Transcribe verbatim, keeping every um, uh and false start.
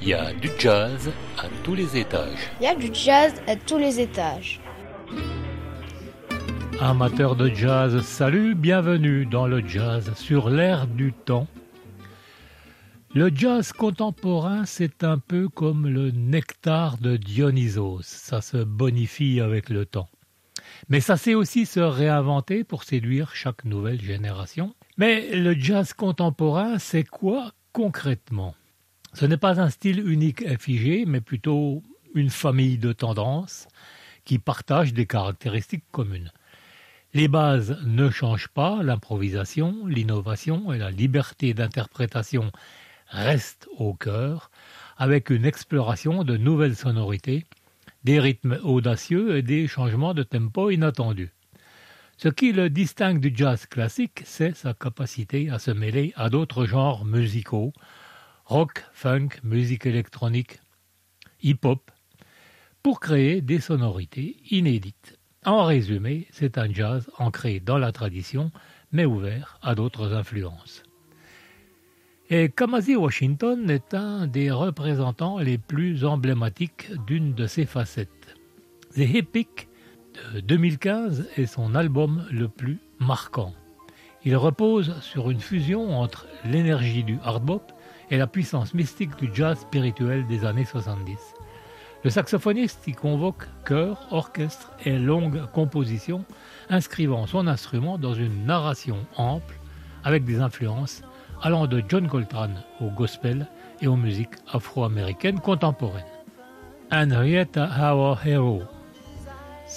y a du jazz à tous les étages. Il y a du jazz à tous les étages. Amateurs de jazz, salut, bienvenue dans le jazz sur l'air du temps. Le jazz contemporain, c'est un peu comme le nectar de Dionysos, ça se bonifie avec le temps. Mais ça sait aussi se réinventer pour séduire chaque nouvelle génération. Mais le jazz contemporain, c'est quoi concrètement ? Ce n'est pas un style unique et figé, mais plutôt une famille de tendances qui partagent des caractéristiques communes. Les bases ne changent pas, l'improvisation, l'innovation et la liberté d'interprétation restent au cœur, avec une exploration de nouvelles sonorités, des rythmes audacieux et des changements de tempo inattendus. Ce qui le distingue du jazz classique, c'est sa capacité à se mêler à d'autres genres musicaux, rock, funk, musique électronique, hip-hop, pour créer des sonorités inédites. En résumé, c'est un jazz ancré dans la tradition, mais ouvert à d'autres influences. Et Kamasi Washington est un des représentants les plus emblématiques d'une de ces facettes. The Epic de deux mille quinze est son album le plus marquant. Il repose sur une fusion entre l'énergie du hard bop et la puissance mystique du jazz spirituel des années soixante-dix. Le saxophoniste y convoque chœur, orchestre et longues compositions, inscrivant son instrument dans une narration ample avec des influences allant de John Coltrane au gospel et aux musiques afro-américaines contemporaines. Henrietta Our Hero